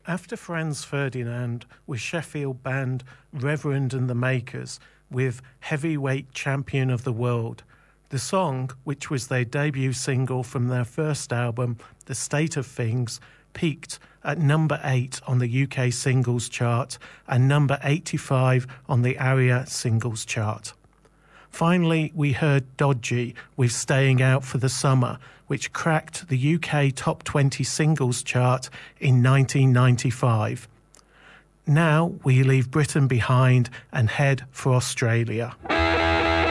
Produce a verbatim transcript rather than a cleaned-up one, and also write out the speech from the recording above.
After Franz Ferdinand was Sheffield band Reverend and the Makers with Heavyweight Champion of the World. The song, which was their debut single from their first album, The State of Things, peaked at number eight on the U K singles chart and number eighty-five on the ARIA singles chart. Finally, we heard Dodgy with Staying Out for the Summer, which cracked the U K top twenty singles chart in nineteen ninety-five. Now we leave Britain behind and head for Australia.